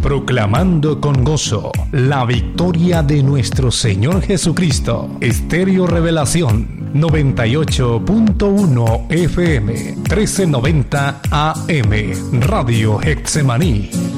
proclamando con gozo la victoria de nuestro Señor Jesucristo. Estéreo Revelación 98.1 FM 1390 AM Radio Getsemaní.